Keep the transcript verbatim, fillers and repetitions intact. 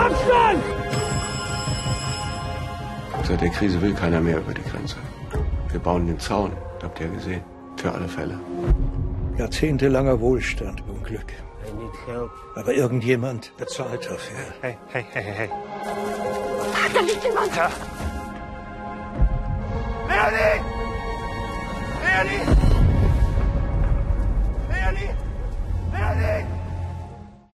Abstand! Seit der Krise will keiner mehr über die Grenze. Wir bauen den Zaun, habt ihr gesehen, für alle Fälle. Jahrzehntelanger Wohlstand und Glück. Aber irgendjemand bezahlt dafür. Hey, hey, hey, hey, hey. Da liegt jemand! Ja. Leonie! Leonie!